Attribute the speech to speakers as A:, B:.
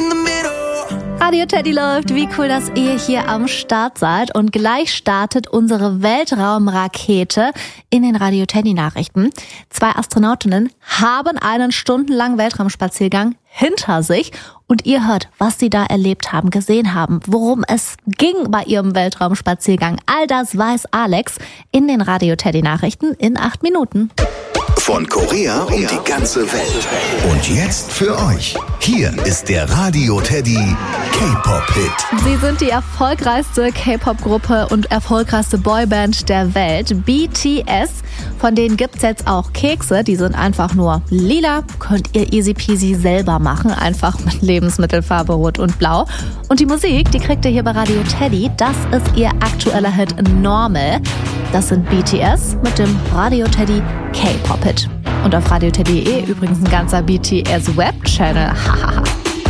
A: Radio Teddy läuft. Wie cool, dass ihr hier am Start seid. Und gleich startet unsere Weltraumrakete in den Radio Teddy Nachrichten. 2 Astronautinnen haben einen stundenlangen Weltraumspaziergang hinter sich. Und ihr hört, was sie da erlebt haben, gesehen haben, worum es ging bei ihrem Weltraumspaziergang. All das weiß Alex in den Radio Teddy Nachrichten in 8 Minuten.
B: Von Korea um die ganze Welt. Und jetzt für euch. Hier ist der Radio Teddy K-Pop-Hit.
A: Sie sind die erfolgreichste K-Pop-Gruppe und erfolgreichste Boyband der Welt, BTS. Von denen gibt's jetzt auch Kekse, die sind einfach nur lila. Könnt ihr easy peasy selber machen, einfach mit Lebensmittelfarbe Rot und Blau. Und die Musik, die kriegt ihr hier bei Radio Teddy. Das ist ihr aktueller Hit Normal. Das sind BTS mit dem Radio Teddy K-Pop-Hit. Und auf radioteddy.de übrigens ein ganzer BTS-Web-Channel. Hahaha.